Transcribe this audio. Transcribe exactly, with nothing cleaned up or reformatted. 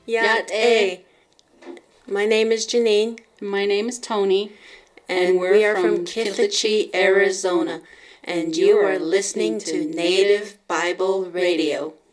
Yat A. My name is Janine. My name is Tony. And, and we're we are from Kithlichi, Arizona. And you are listening to Native Bible Radio.